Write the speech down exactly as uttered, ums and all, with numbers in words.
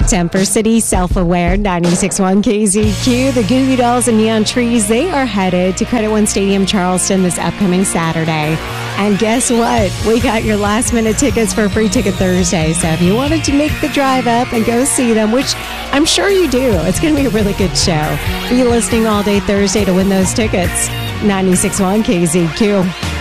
Temper City, Self-Aware, ninety-six point one K Z Q. The Goo Goo Dolls and Neon Trees, they are headed to Credit One Stadium, Charleston this upcoming Saturday. And guess what? We got your last-minute tickets for Free Ticket Thursday. So if you wanted to make the drive up and go see them, which I'm sure you do, it's going to be a really good show. Be listening all day Thursday to win those tickets. ninety-six point one K Z Q.